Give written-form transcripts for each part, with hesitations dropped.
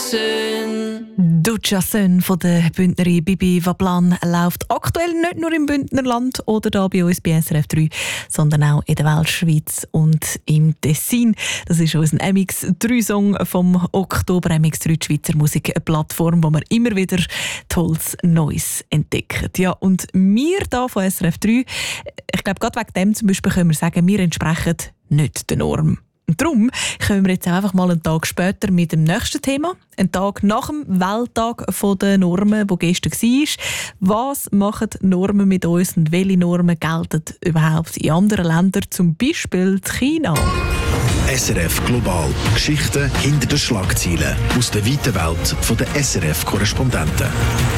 Sön. Dutscha Sön von der Bündnerin Bibi Vablan läuft aktuell nicht nur im Bündnerland oder da bei uns bei SRF 3, sondern auch in der Weltschweiz und im Tessin. Das ist unser MX3-Song vom Oktober. MX3, die Schweizer Musikplattform, wo man immer wieder tolles Neues entdeckt. Ja, und wir hier von SRF 3, ich glaube, gerade wegen dem zum Beispiel können wir sagen, wir entsprechen nicht der Norm. Und darum kommen wir jetzt einfach mal einen Tag später mit dem nächsten Thema. Einen Tag nach dem Welttag der Normen, der gestern war. Was machen Normen mit uns und welche Normen gelten überhaupt in anderen Ländern, zum Beispiel in China? SRF Global. Geschichten hinter den Schlagzeilen aus der weiten Welt der SRF-Korrespondenten.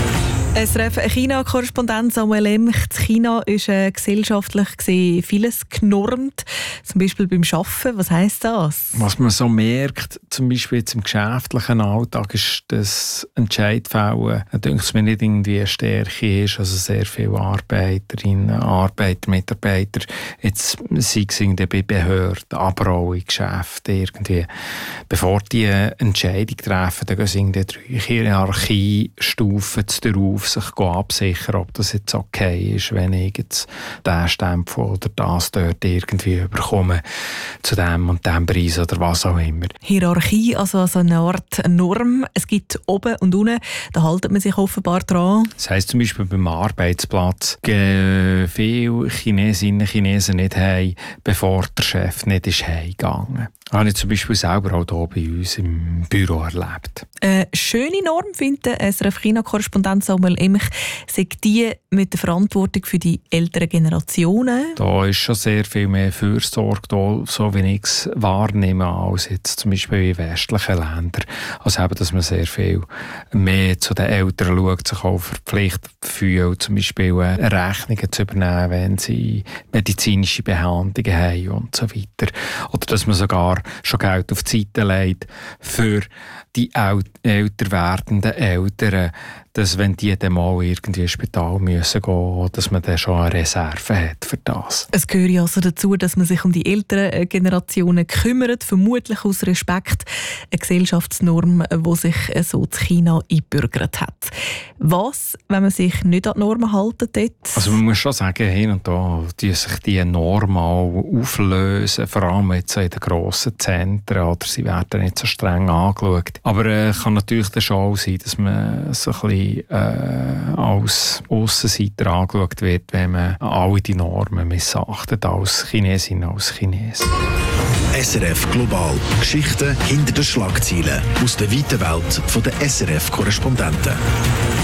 SRF-China-Korrespondent Samuel Emch. China ist gesellschaftlich gesehen vieles genormt, zum Beispiel beim Arbeiten. Was heisst das? Was man so merkt, zum Beispiel jetzt im geschäftlichen Alltag, ist, dass Entscheidfällen, denke ich, mir nicht irgendwie eine Stärke ist. Also sehr viele Arbeiterinnen, Arbeiter, Mitarbeiter, jetzt sei es irgendwie bei Behörden, aber auch in Geschäften irgendwie. Bevor die eine Entscheidung treffen, dann gehen sie irgendwie 3 Hierarchiestufen darauf, sich absichern, ob das jetzt okay ist, wenn ich jetzt diesen Stempel oder das dort irgendwie bekomme, zu dem und dem Preis oder was auch immer. Hierarchie, also eine Art Norm. Es gibt oben und unten, da haltet man sich offenbar dran. Das heisst zum Beispiel beim Arbeitsplatz, viele Chinesinnen und Chinesen nicht heim, bevor der Chef nicht ist heimgegangen. Das habe ich zum Beispiel selber auch hier bei uns im Büro erlebt. Eine schöne Norm, findet der SRF-China-Korrespondent Samuel Emch, sagt die mit der Verantwortung für die älteren Generationen. Da ist schon sehr viel mehr Fürsorge da, so wie ich es wahrnehme, als jetzt zum Beispiel in westlichen Ländern. Also eben, dass man sehr viel mehr zu den Eltern schaut, sich auch verpflichtet fühlt, zum Beispiel Rechnungen zu übernehmen, wenn sie medizinische Behandlungen haben und so weiter. Oder dass man sogar schon Geld auf die Seite legt für die älter werdenden Eltern, dass wenn die dann mal irgendwie ins Spital müssen gehen, dass man dann schon eine Reserve hat für das. Es gehört also dazu, dass man sich um die älteren Generationen kümmert, vermutlich aus Respekt. Eine Gesellschaftsnorm, die sich so in China eingebürgert hat. Was, wenn man sich nicht an die Normen hält dort? Also man muss schon sagen, hin und da die sich die Normen auch auflösen, vor allem jetzt in den grossen Zentren, oder sie werden nicht so streng angeschaut. Aber es kann natürlich dann schon auch sein, dass man so ein bisschen als Aussenseiter angeschaut wird, wenn man alle die Normen missachtet als Chinesin, als Chines. SRF Global. Geschichten hinter den Schlagzeilen aus der weiten Welt der SRF-Korrespondenten.